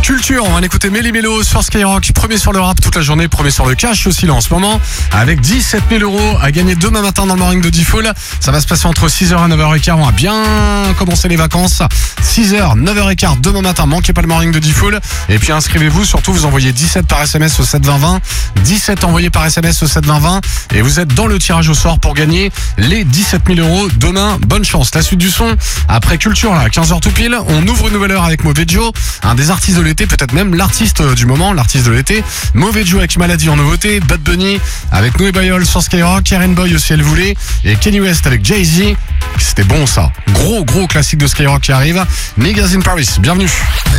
Culture, on va écouter Méli Mélo sur Skyrock. Premier sur le rap toute la journée, premier sur le cash aussi là en ce moment. Avec 17 000 € à gagner demain matin dans le morning de Diffoul. Ça va se passer entre 6h et 9h15. On va bien commencer les vacances. 6h, 9h15 demain matin. Manquez pas le morning de Diffoul. Et puis inscrivez-vous, surtout vous envoyez 17 par SMS au 7 20 20. 17 envoyés par SMS au 7 20 20. Et vous êtes dans le tirage au sort pour gagner les 17 000 € demain. Bonne chance. La suite du son, après Culture là, à 15h tout pile, on ouvre une nouvelle heure avec Mauvais Joe, un des artistes de l'été, peut-être même l'artiste du moment, l'artiste de l'été. Mauvais Joe avec Maladie en nouveauté, Bad Bunny avec Noé Bayol sur Skyrock, Karen Boy aussi elle voulait, et Kanye West avec Jay-Z. C'était bon ça. Gros classique de Skyrock qui arrive. Niggas in Paris, bienvenue.